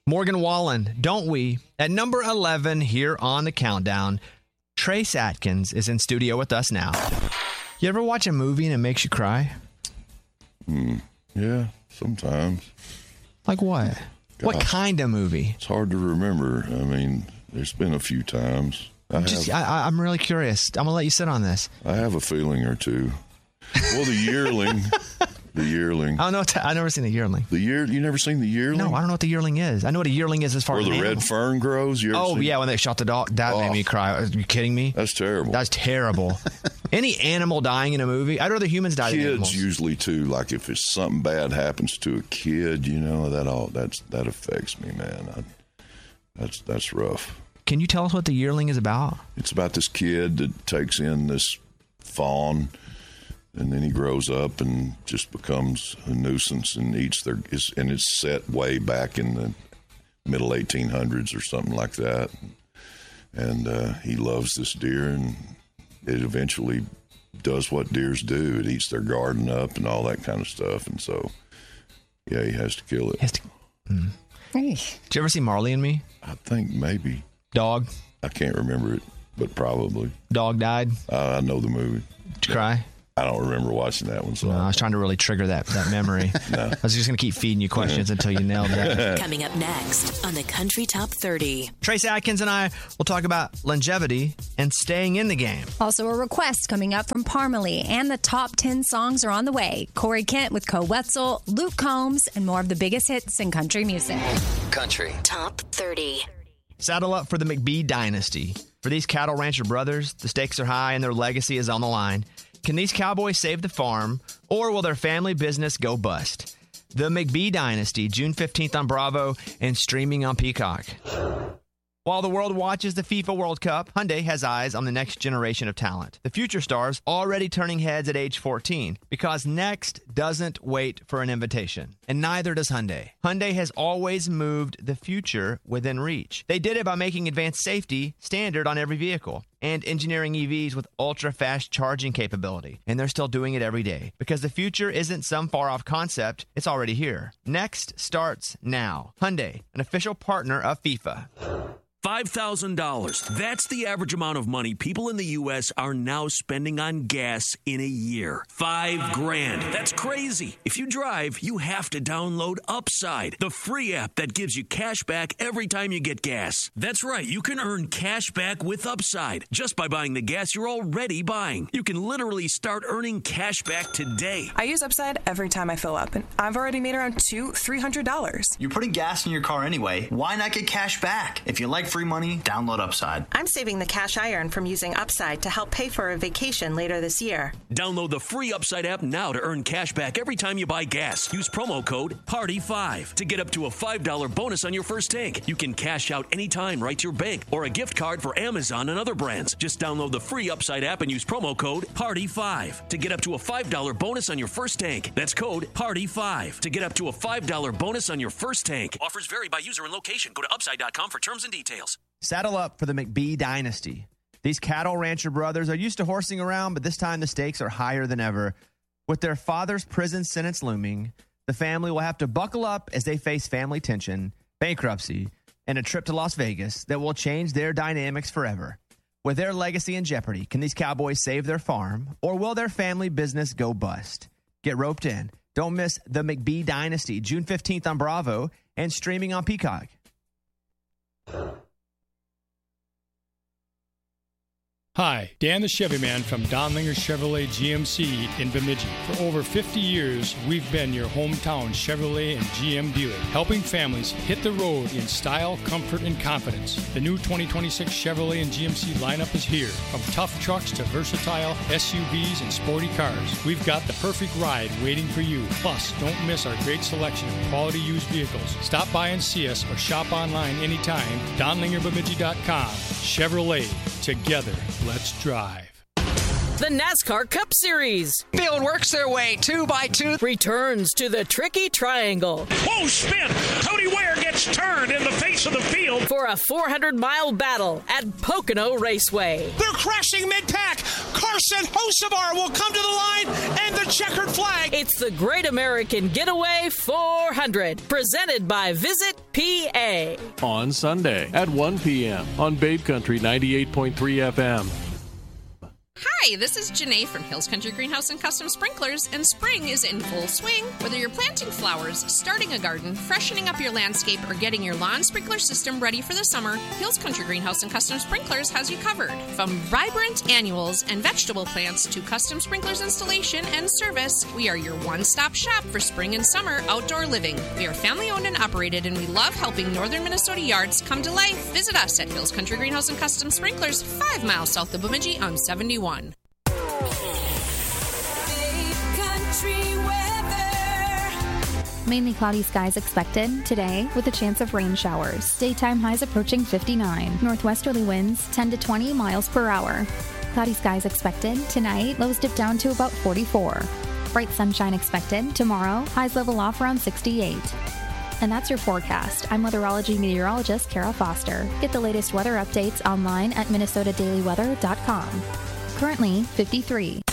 Morgan Wallen, Don't We? At number 11 here on the countdown, Trace Atkins is in studio with us now. You ever watch a movie and it makes you cry? Yeah, sometimes. Like what? Gosh, what kind of movie? It's hard to remember. I mean, there's been a few times. I'm really curious. I'm going to let you sit on this. I have a feeling or two. Well, The Yearling. The Yearling. I don't know. I've never seen The Yearling. You never seen The Yearling? No, I don't know what The Yearling is. I know what a yearling is as far as where the an red animal. fern grows. Yeah, when they shot the dog. That made me cry. Are you kidding me? That's terrible. That's terrible. Any animal dying in a movie, I'd rather humans die than animals. Kids usually too. Like if it's something bad happens to a kid, you know, that affects me, man. That's rough. Can you tell us what The Yearling is about? It's about this kid that takes in this fawn, and then he grows up and just becomes a nuisance and eats and it's set way back in the middle 1800s or something like that. And he loves this deer, and it eventually does what deers do. It eats their garden up and all that kind of stuff. And so, yeah, he has to kill it. Did you ever see Marley and Me? I think maybe. Dog? I can't remember it, but probably. Dog died? I know the movie. Did you cry? I don't remember watching that one. So no, I was trying to really trigger that memory. No. I was just going to keep feeding you questions until you nailed it. Coming up next on the Country Top 30. Trace Atkins and I will talk about longevity and staying in the game. Also a request coming up from Parmalee, and the top 10 songs are on the way. Corey Kent with Coe Wetzel, Luke Combs, and more of the biggest hits in country music. Country Top 30. Saddle up for the McBee dynasty. For these cattle rancher brothers, the stakes are high and their legacy is on the line. Can these cowboys save the farm, or will their family business go bust? The McBee Dynasty, June 15th on Bravo and streaming on Peacock. While the world watches the FIFA World Cup, Hyundai has eyes on the next generation of talent. The future stars already turning heads at age 14, because next doesn't wait for an invitation. And neither does Hyundai. Hyundai has always moved the future within reach. They did it by making advanced safety standard on every vehicle and engineering EVs with ultra-fast charging capability. And they're still doing it every day, because the future isn't some far-off concept, it's already here. Next starts now. Hyundai, an official partner of FIFA. $5,000. That's the average amount of money people in the U.S. are now spending on gas in a year. $5,000. That's crazy. If you drive, you have to download Upside, the free app that gives you cash back every time you get gas. That's right. You can earn cash back with Upside just by buying the gas you're already buying. You can literally start earning cash back today. I use Upside every time I fill up, and I've already made around $300. You're putting gas in your car anyway. Why not get cash back? If you like free money, download Upside. I'm saving the cash I earn from using Upside to help pay for a vacation later this year. Download the free Upside app now to earn cash back every time you buy gas. Use promo code PARTY5 to get up to a $5 bonus on your first tank. You can cash out anytime right to your bank or a gift card for Amazon and other brands. Just download the free Upside app and use promo code PARTY5 to get up to a $5 bonus on your first tank. That's code PARTY5 to get up to a $5 bonus on your first tank. Offers vary by user and location. Go to upside.com for terms and details. Saddle up for the McBee Dynasty. These cattle rancher brothers are used to horsing around, but this time the stakes are higher than ever. With their father's prison sentence looming, the family will have to buckle up as they face family tension, bankruptcy, and a trip to Las Vegas that will change their dynamics forever. With their legacy in jeopardy, can these cowboys save their farm, or will their family business go bust? Get roped in. Don't miss the McBee Dynasty, June 15th on Bravo and streaming on Peacock. Hi, Dan the Chevy Man from Donlinger Chevrolet GMC in Bemidji. For over 50 years, we've been your hometown Chevrolet and GM dealer, helping families hit the road in style, comfort, and confidence. The new 2026 Chevrolet and GMC lineup is here. From tough trucks to versatile SUVs and sporty cars, we've got the perfect ride waiting for you. Plus, don't miss our great selection of quality used vehicles. Stop by and see us or shop online anytime. DonlingerBemidji.com. Chevrolet. Together, let's drive. The NASCAR Cup Series. Field works their way 2x2. Returns to the Tricky Triangle. Whoa, spin! Cody Ware gets turned in the face of the field. For for a 400-mile battle at Pocono Raceway. They're crashing mid-pack. Carson Hocevar will come to the line and the checkered flag. It's the Great American Getaway 400, presented by Visit PA. On Sunday at 1 p.m. on Babe Country 98.3 FM. Hi, this is Janae from Hills Country Greenhouse and Custom Sprinklers, and spring is in full swing. Whether you're planting flowers, starting a garden, freshening up your landscape, or getting your lawn sprinkler system ready for the summer, Hills Country Greenhouse and Custom Sprinklers has you covered. From vibrant annuals and vegetable plants to custom sprinklers installation and service, we are your one-stop shop for spring and summer outdoor living. We are family-owned and operated, and we love helping northern Minnesota yards come to life. Visit us at Hills Country Greenhouse and Custom Sprinklers, 5 miles south of Bemidji on 71. Mainly cloudy skies expected today with a chance of rain showers. Daytime highs approaching 59. Northwesterly winds 10 to 20 miles per hour. Cloudy skies expected tonight. Lows dip down to about 44. Bright sunshine expected tomorrow. Highs level off around 68. And that's your forecast. I'm weatherology meteorologist Kara Foster. Get the latest weather updates online at minnesotadailyweather.com. Currently 53.